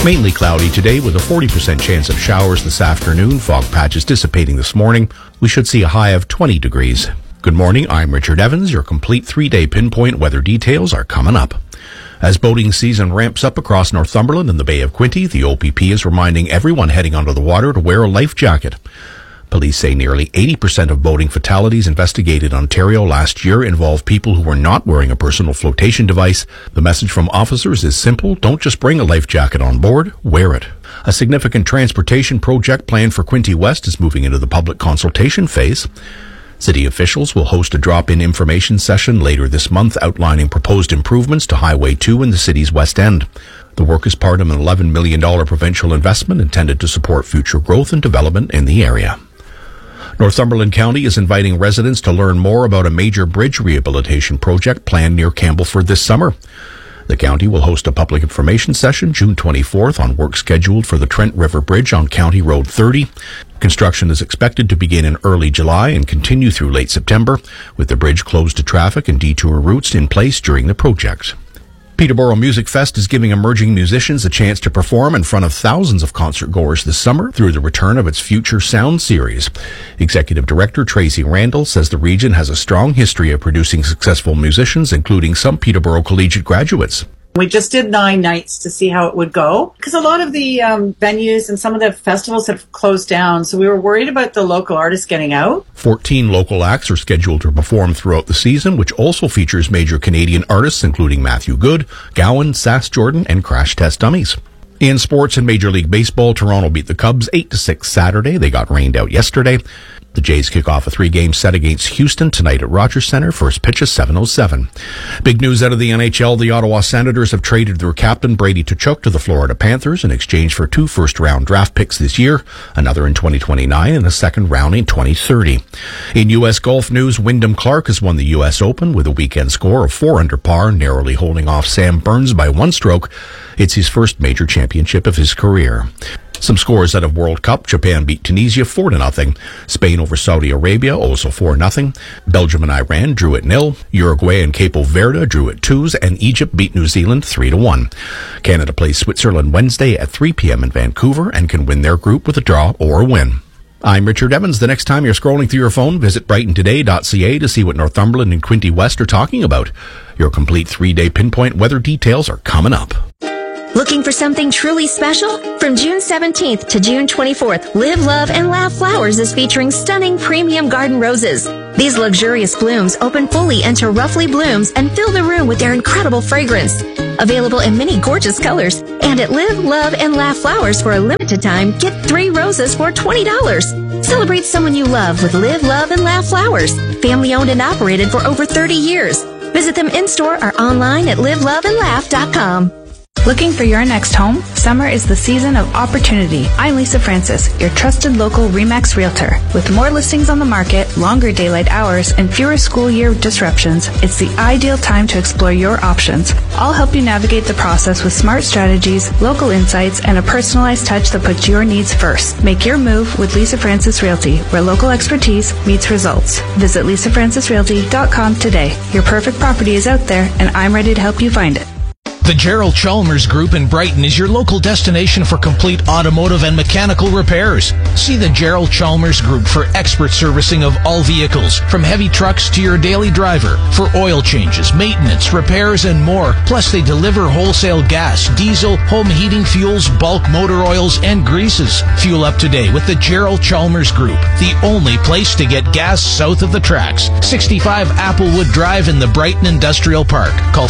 Mainly cloudy today with a 40% chance of showers this afternoon. Fog patches dissipating this morning. We should see a high of 20 degrees. Good morning, I'm Richard Evans. Your complete 3-day pinpoint weather details are coming up. As boating season ramps up across Northumberland and the Bay of Quinte, the OPP is reminding everyone heading onto the water to wear a life jacket. Police say nearly 80% of boating fatalities investigated in Ontario last year involved people who were not wearing a personal flotation device. The message from officers is simple. Don't just bring a life jacket on board, wear it. A significant transportation project planned for Quinte West is moving into the public consultation phase. City officials will host a drop-in information session later this month outlining proposed improvements to Highway 2 in the city's West End. The work is part of an $11 million provincial investment intended to support future growth and development in the area. Northumberland County is inviting residents to learn more about a major bridge rehabilitation project planned near Campbellford this summer. The county will host a public information session June 24th on work scheduled for the Trent River Bridge on County Road 30. Construction is expected to begin in early July and continue through late September, with the bridge closed to traffic and detour routes in place during the project. Peterborough Music Fest is giving emerging musicians a chance to perform in front of thousands of concert-goers this summer through the return of its Future Sound series. Executive Director Tracy Randall says the region has a strong history of producing successful musicians, including some Peterborough Collegiate graduates. We just did 9 nights to see how it would go because a lot of the venues and some of the festivals have closed down, so we were worried about the local artists getting out. 14 local acts are scheduled to perform throughout the season, which also features major Canadian artists including Matthew Good, Gowan, Sass Jordan, and Crash Test Dummies. In sports and Major League Baseball, Toronto beat the Cubs 8-6 Saturday. They got rained out yesterday. The Jays kick off a 3-game set against Houston tonight at Rogers Centre. First pitch is 7:07. Big news out of the NHL. The Ottawa Senators have traded their captain Brady Tkachuk to the Florida Panthers in exchange for 2 first-round draft picks this year, another in 2029 and a second round in 2030. In U.S. golf news, Wyndham Clark has won the U.S. Open with a weekend score of 4 under par, narrowly holding off Sam Burns by 1 stroke. It's his first major championship of his career. Some scores out of World Cup. Japan beat Tunisia 4-0. Spain over Saudi Arabia, also 4-0. Belgium and Iran drew at 0. Uruguay and Capo Verde drew at 2s, and Egypt beat New Zealand 3-1. Canada plays Switzerland Wednesday at 3 p.m. in Vancouver and can win their group with a draw or a win. I'm Richard Evans. The next time you're scrolling through your phone, visit brightontoday.ca to see what Northumberland and Quinte West are talking about. Your complete 3-day pinpoint weather details are coming up. Looking for something truly special? From June 17th to June 24th, Live, Love, and Laugh Flowers is featuring stunning premium garden roses. These luxurious blooms open fully into roughly blooms and fill the room with their incredible fragrance. Available in many gorgeous colors. And at Live, Love, and Laugh Flowers for a limited time, get 3 roses for $20. Celebrate someone you love with Live, Love, and Laugh Flowers. Family owned and operated for over 30 years. Visit them in-store or online at liveloveandlaugh.com. Looking for your next home? Summer is the season of opportunity. I'm Lisa Francis, your trusted local RE/MAX realtor. With more listings on the market, longer daylight hours, and fewer school year disruptions, it's the ideal time to explore your options. I'll help you navigate the process with smart strategies, local insights, and a personalized touch that puts your needs first. Make your move with Lisa Francis Realty, where local expertise meets results. Visit lisafrancisrealty.com today. Your perfect property is out there, and I'm ready to help you find it. The Gerald Chalmers Group in Brighton is your local destination for complete automotive and mechanical repairs. See the Gerald Chalmers Group for expert servicing of all vehicles, from heavy trucks to your daily driver, for oil changes, maintenance, repairs, and more. Plus, they deliver wholesale gas, diesel, home heating fuels, bulk motor oils, and greases. Fuel up today with the Gerald Chalmers Group, the only place to get gas south of the tracks. 65 Applewood Drive in the Brighton Industrial Park. Call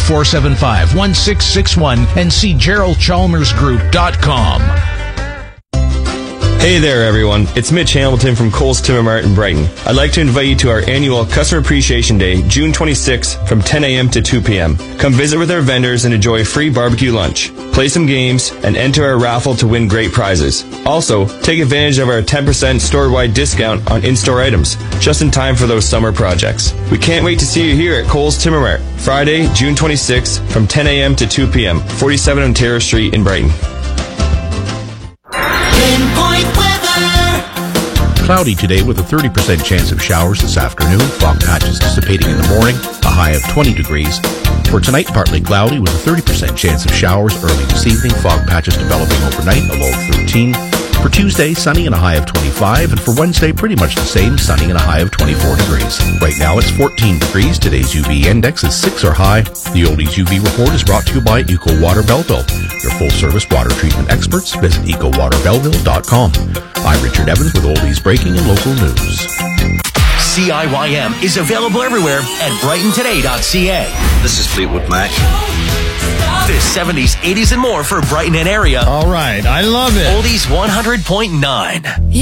475-1661 and see GeraldChalmersGroup.com. Hey there, everyone. It's Mitch Hamilton from Coles Timber Mart in Brighton. I'd like to invite you to our annual Customer Appreciation Day, June 26th, from 10 a.m. to 2 p.m. Come visit with our vendors and enjoy free barbecue lunch. Play some games and enter our raffle to win great prizes. Also, take advantage of our 10% store-wide discount on in-store items, just in time for those summer projects. We can't wait to see you here at Coles Timber Mart, Friday, June 26th, from 10 a.m. to 2 p.m., 47 Ontario Street in Brighton. Cloudy today with a 30% chance of showers this afternoon. Fog patches dissipating in the morning. A high of 20 degrees. For tonight, partly cloudy with a 30% chance of showers early this evening. Fog patches developing overnight, a low of 13. For Tuesday, sunny and a high of 25. And for Wednesday, pretty much the same, sunny and a high of 24 degrees. Right now, it's 14 degrees. Today's UV index is 6 or high. The Oldies UV report is brought to you by Eco Water Belleville. Your full-service water treatment experts. Visit ecowaterbelleville.com. I'm Richard Evans with Oldies Breaking and Local News. CIYM is available everywhere at brightontoday.ca. This is Fleetwood Mac. This 70s, 80s, and more for Brighton and area. All right, I love it. Oldies 100.9.